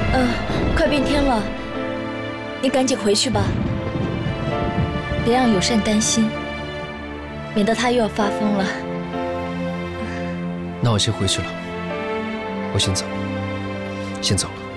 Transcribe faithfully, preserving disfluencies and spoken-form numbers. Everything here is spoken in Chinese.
呃，快变天了，你赶紧回去吧，别让友善担心，免得他又要发疯了。 那我先回去了，我先走，先走了。